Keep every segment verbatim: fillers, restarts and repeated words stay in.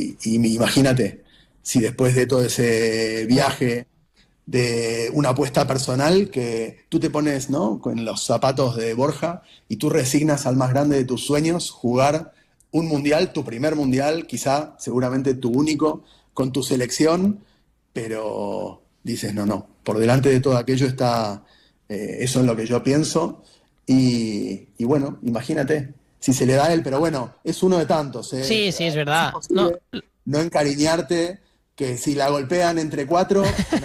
y, y imagínate, si después de todo ese viaje de una apuesta personal, que tú te pones, ¿no?, con los zapatos de Borja y tú resignas al más grande de tus sueños jugar un mundial, tu primer mundial, quizá, seguramente tu único, con tu selección, pero dices, no, no, por delante de todo aquello está eh, eso en lo que yo pienso y, y bueno, imagínate, si se le da a él, pero bueno, es uno de tantos. ¿eh? Sí, sí, es verdad. Es no. no encariñarte, que si la golpean entre cuatro,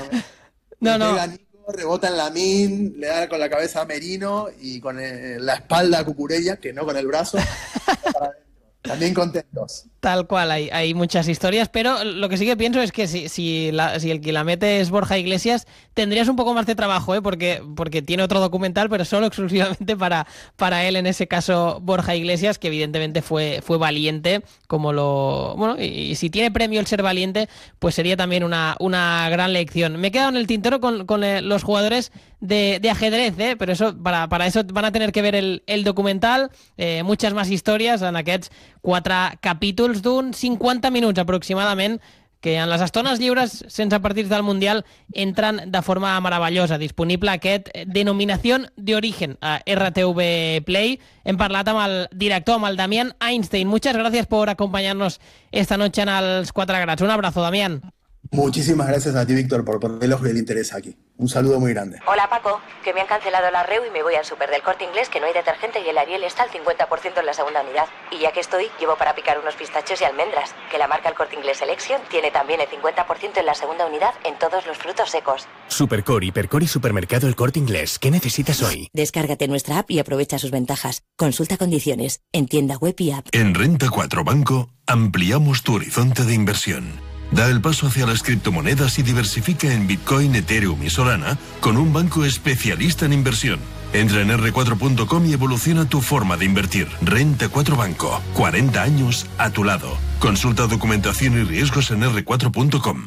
no, no. Pega Nico, rebota en Lamine, le da con la cabeza a Merino y con el, la espalda a Cucurella, que no con el brazo, para también contentos. Tal cual, hay, hay muchas historias, pero lo que sí que pienso es que si, si, la, si el que la mete es Borja Iglesias, tendrías un poco más de trabajo, ¿eh? porque, porque tiene otro documental, pero solo exclusivamente para, para él, en ese caso Borja Iglesias, que evidentemente fue, fue valiente, como lo... Bueno, y, y si tiene premio el ser valiente, pues sería también una, una gran lección. Me he quedado en el tintero con, con los jugadores de, de ajedrez, ¿eh? pero eso para, para eso van a tener que ver el, el documental, eh, muchas más historias en aquests quatre capítols d'un cinquanta minuts aproximadament, que en les estones lliures sense partits del Mundial entren de forma meravellosa. Disponible aquest Denominación de Origen a R T V Play. Hem parlat amb el director, amb el Damián Einstein. Muchas gracias por acompañarnos esta noche en els quatre grats. Un abrazo, Damián. Muchísimas gracias a ti, Víctor, por poner el ojo del interés aquí. Un saludo muy grande. Hola, Paco, que me han cancelado la R E U y me voy al súper del Corte Inglés, que no hay detergente y el Ariel está al cincuenta por ciento en la segunda unidad. Y ya que estoy, llevo para picar unos pistachos y almendras, que la marca El Corte Inglés Selection tiene también el cincuenta por ciento en la segunda unidad en todos los frutos secos. Supercor, Hipercor y Supermercado El Corte Inglés. ¿Qué necesitas hoy? Descárgate nuestra app y aprovecha sus ventajas. Consulta condiciones en tienda web y app. En Renta cuatro Banco ampliamos tu horizonte de inversión. Da el paso hacia las criptomonedas y diversifica en Bitcoin, Ethereum y Solana con un banco especialista en inversión. Entra en erre cuatro punto com y evoluciona tu forma de invertir. Renta cuatro Banco. cuarenta años a tu lado. Consulta documentación y riesgos en erre cuatro punto com.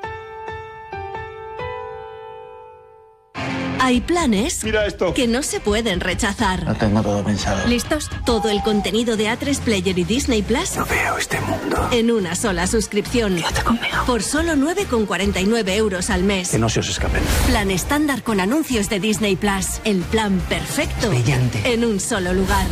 Hay planes Mira esto. que no se pueden rechazar. Lo tengo todo pensado. ¿Listos? Todo el contenido de A tres Player y Disney Plus No veo este mundo. en una sola suscripción. Quédate conmigo. Por solo nueve con cuarenta y nueve euros al mes. Que no se os escapen. Plan estándar con anuncios de Disney Plus. El plan perfecto. Brillante. En un solo lugar.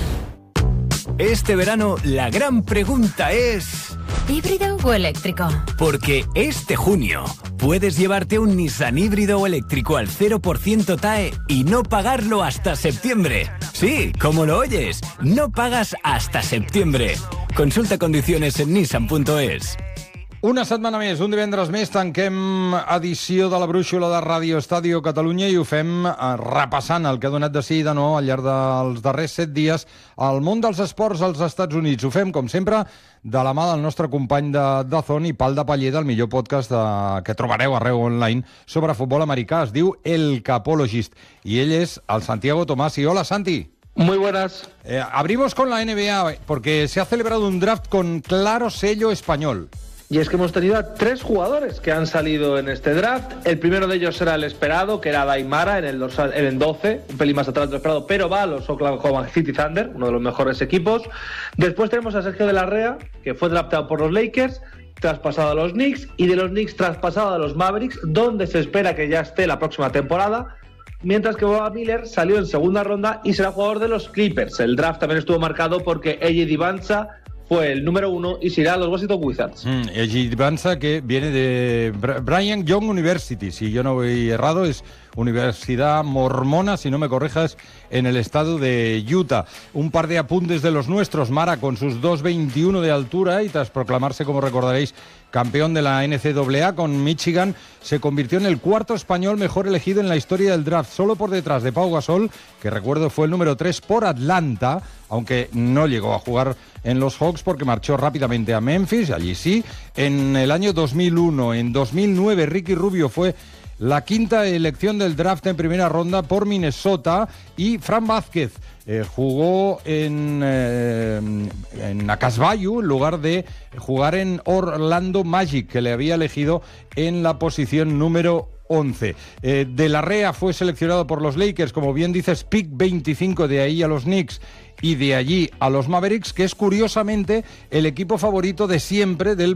Este verano la gran pregunta es... ¿híbrido o eléctrico? Porque este junio puedes llevarte un Nissan híbrido o eléctrico al cero por ciento T A E y no pagarlo hasta septiembre. Sí, como lo oyes, no pagas hasta septiembre. Consulta condiciones en nissan punto es. Una setmana més, un divendres més, tanquem edició de la Brúixola de Ràdio Estadio Catalunya i ho fem repassant el que ha donat de sí i de no al llarg dels darrers set dies al món dels esports als Estats Units. Ho fem, com sempre, de la mà del nostre company de Dazón i pal de paller del millor podcast de, que trobareu arreu online sobre futbol americà. Es diu El Capologist i ell és el Santiago Tomasi. Hola, Santi. Muy buenas. Eh, abrimos con la N B A porque se ha celebrado un draft con claro sello español. Y es que hemos tenido a tres jugadores que han salido en este draft. El primero de ellos era el esperado, que era Daimara en el, dorsal, en el doce, un pelín más atrás de lo esperado, pero va a los Oklahoma City Thunder, uno de los mejores equipos. Después tenemos a Sergio de la Rea, que fue draftado por los Lakers, traspasado a los Knicks, y de los Knicks traspasado a los Mavericks, donde se espera que ya esté la próxima temporada. Mientras que Boba Miller salió en segunda ronda y será jugador de los Clippers. El draft también estuvo marcado porque Eji Divanza fue el número uno y se irá a los Washington Wizards. Mm, Eji Divanza, que viene de Brigham Young University, si yo no voy errado, es Universidad Mormona, si no me corrijas, en el estado de Utah. Un par de apuntes de los nuestros. Mara, con sus dos veintiuno de altura y tras proclamarse, como recordaréis, campeón de la N C A A con Michigan, se convirtió en el cuarto español mejor elegido en la historia del draft, solo por detrás de Pau Gasol, que recuerdo fue el número tres por Atlanta, aunque no llegó a jugar en los Hawks porque marchó rápidamente a Memphis, allí sí, en el año dos mil uno. En dos mil nueve Ricky Rubio fue la quinta elección del draft en primera ronda por Minnesota y Fran Vázquez eh, jugó en, eh, en Acasbayu en lugar de jugar en Orlando Magic, que le había elegido en la posición número once. Eh, de la Rea fue seleccionado por los Lakers, como bien dices, pick veinticinco, de ahí a los Knicks y de allí a los Mavericks, que es curiosamente el equipo favorito de siempre del